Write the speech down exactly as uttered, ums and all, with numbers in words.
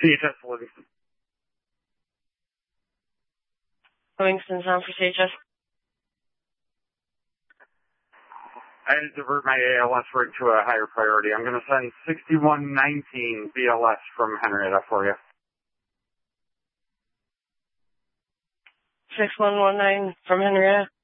C H S Livingston. Livingston's on for C H S. I had to divert my A L S rig to a higher priority. I'm going to send sixty-one nineteen B L S from Henrietta for you. six one one nine from Henrietta.